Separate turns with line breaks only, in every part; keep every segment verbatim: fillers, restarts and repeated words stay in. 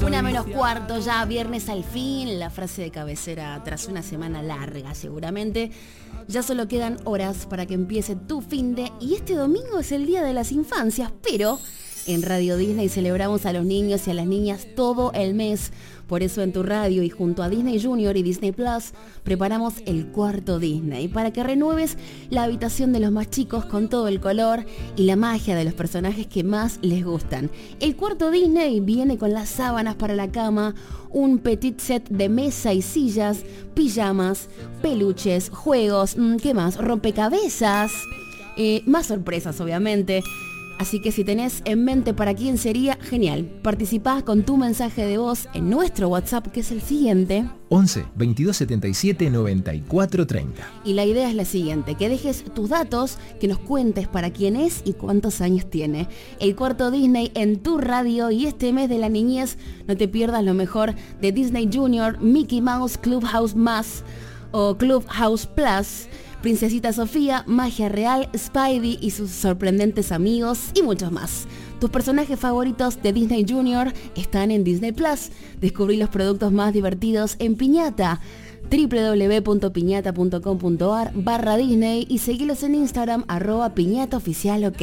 Una menos cuarto ya, viernes al fin, la frase de cabecera tras una semana larga seguramente. Ya solo quedan horas para que empiece tu finde y este domingo es el Día de las Infancias, pero en Radio Disney celebramos a los niños y a las niñas todo el mes. Por eso en tu radio y junto a Disney Junior y Disney Plus preparamos el cuarto Disney para que renueves la habitación de los más chicos con todo el color y la magia de los personajes que más les gustan. El cuarto Disney viene con las sábanas para la cama, un petit set de mesa y sillas, pijamas, peluches, juegos, ¿qué más? Rompecabezas, eh, más sorpresas obviamente. Así que si tenés en mente para quién sería, genial. Participás con tu mensaje de voz en nuestro WhatsApp, que es el siguiente.
once, veintidós setenta y siete, noventa y cuatro treinta.
Y la idea es la siguiente, que dejes tus datos, que nos cuentes para quién es y cuántos años tiene. El cuarto Disney en tu radio y este mes de la niñez no te pierdas lo mejor de Disney Junior, Mickey Mouse Clubhouse Más o Clubhouse Plus, Princesita Sofía, Magia Real, Spidey y sus sorprendentes amigos y muchos más. Tus personajes favoritos de Disney Junior están en Disney Plus. Descubrí los productos más divertidos en Piñata. doble u doble u doble u punto piñata punto com punto a r barra Disney y seguilos en Instagram arroba piñata oficial ok.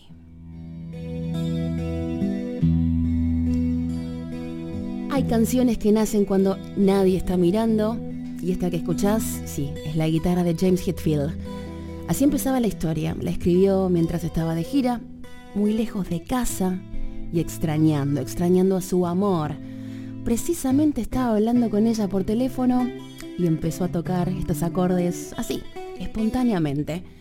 Hay canciones que nacen cuando nadie está mirando. Y esta que escuchás, sí, es la guitarra de James Hetfield. Así empezaba la historia. La escribió mientras estaba de gira, muy lejos de casa y extrañando, extrañando a su amor. Precisamente estaba hablando con ella por teléfono y empezó a tocar estos acordes así, espontáneamente.